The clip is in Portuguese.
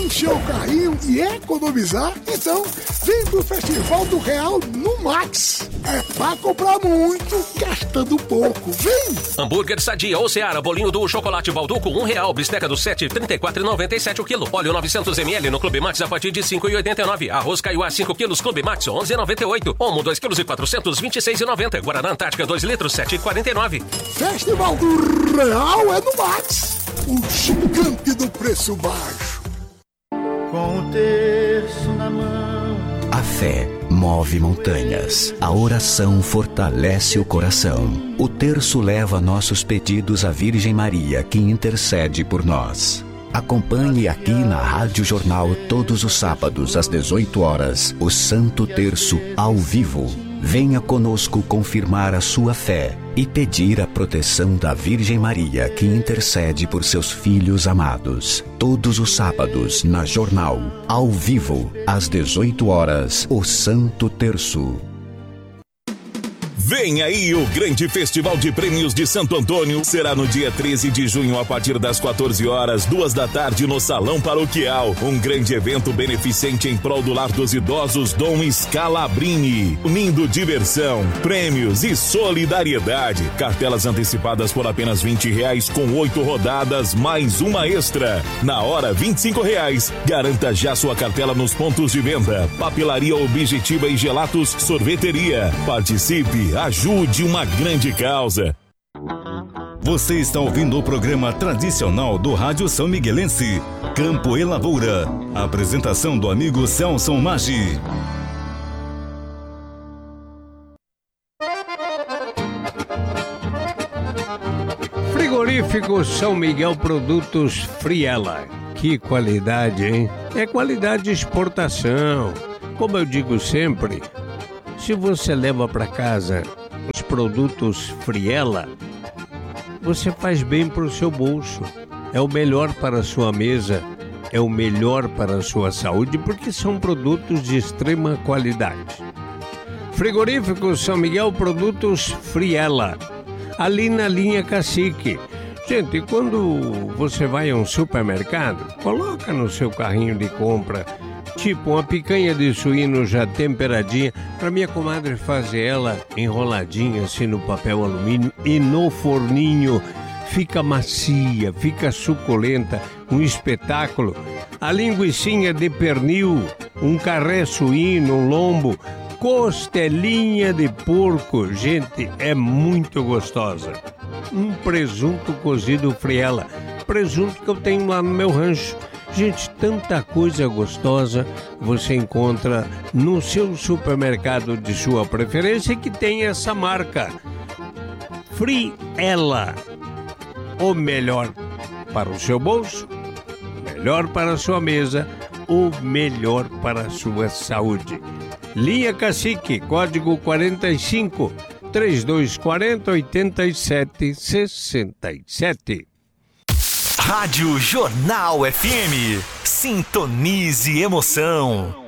encher o carrinho e economizar? Então, vem pro Festival do Real no Max. É pra comprar muito, gastando pouco. Vem! Hambúrguer Sadia ou Seara, bolinho do chocolate Balduco, R$1. Bisteca do 7, R$34,97 o quilo. Óleo 900 ml no Clube Max a partir de R$5,89. Arroz Caiuá 5 quilos, Clube Max, R$11,98. Omo 2 quilos e 400, R$26,90. Guaraná Antártica 2 litros, R$7,49. Festival do Real é no Max. O gigante do preço baixo. Com o terço na mão. A fé move montanhas. A oração fortalece o coração. O terço leva nossos pedidos à Virgem Maria, que intercede por nós. Acompanhe aqui na Rádio Jornal todos os sábados às 18 horas o Santo Terço ao vivo. Venha conosco confirmar a sua fé e pedir a proteção da Virgem Maria, que intercede por seus filhos amados. Todos os sábados na Jornal, ao vivo, às 18 horas, o Santo Terço. Vem aí o grande Festival de Prêmios de Santo Antônio. Será no dia 13 de junho, a partir das 14 horas, 2 da tarde, no Salão Paroquial. Um grande evento beneficente em prol do Lar dos Idosos Dom Scalabrini. Unindo diversão, prêmios e solidariedade. Cartelas antecipadas por apenas R$20, com 8 rodadas, mais uma extra. Na hora, R$25. Garanta já sua cartela nos pontos de venda. Papelaria Objetiva e Gelatos Sorveteria. Participe. Ajude uma grande causa. Você está ouvindo o programa tradicional do Rádio São Miguelense, Campo e Lavoura. A apresentação do amigo Celso Maggi. Frigorífico São Miguel Produtos Friela. Que qualidade, hein? É qualidade de exportação. Como eu digo sempre, se você leva para casa os produtos Friela, você faz bem para o seu bolso. É o melhor para a sua mesa, é o melhor para a sua saúde, porque são produtos de extrema qualidade. Frigorífico São Miguel Produtos Friela, ali na linha Cacique. Gente, quando você vai a um supermercado, coloca no seu carrinho de compra tipo uma picanha de suíno já temperadinha, para minha comadre fazer ela enroladinha assim no papel alumínio e no forninho. Fica macia, fica suculenta, um espetáculo. A linguicinha de pernil, um carré suíno, um lombo, costelinha de porco, gente, é muito gostosa. Um presunto cozido Friela, presunto que eu tenho lá no meu rancho. Gente, tanta coisa gostosa você encontra no seu supermercado de sua preferência que tem essa marca. Friela. O melhor para o seu bolso, melhor para a sua mesa, o melhor para a sua saúde. Linha Cacique, código 45 3240 8767. Rádio Jornal FM. Sintonize emoção.